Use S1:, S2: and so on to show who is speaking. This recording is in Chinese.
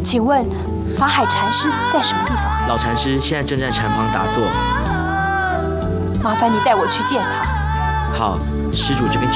S1: 请问法海禅师在什么地方？
S2: 老禅师现在正在禅旁打坐。
S1: 麻烦你带我去见他。
S2: 好，施主这边请。